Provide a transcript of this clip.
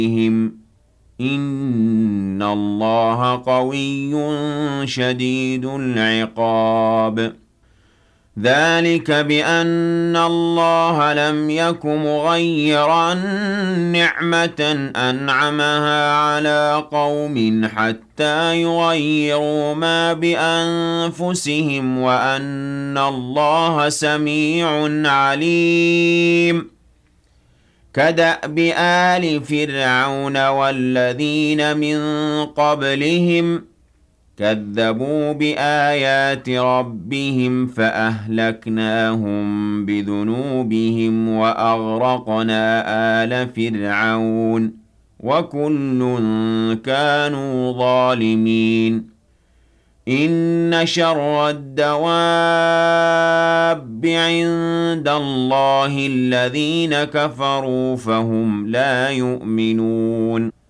إِنَّ اللَّهَ قَوِيٌّ شَدِيدُ الْعِقَابِ. ذَلِكَ بِأَنَّ اللَّهَ لَمْ يَكُ مُغَيِّرًا نِّعْمَةً أَنْعَمَهَا عَلَىٰ قَوْمٍ حَتَّىٰ يُغَيِّرُوا مَا بِأَنفُسِهِمْ وَأَنَّ اللَّهَ سَمِيعٌ عَلِيمٌ. كَدَأْبِ آلِ فِرْعَوْنَ وَالَّذِينَ مِن قَبْلِهِمْ ۚ كَذَّبُوا بِآيَاتِ رَبِّهِمْ فَأَهْلَكْنَاهُم بِذُنُوبِهِمْ وَأَغْرَقْنَا آلَ فِرْعَوْنَ ۚ وَكُلٌّ كَانُوا ظَالِمِينَ. إِنَّ شَرَّ الدَّوَابِّ عِندَ اللَّهِ الَّذِينَ كَفَرُوا فَهُمْ لَا يُؤْمِنُونَ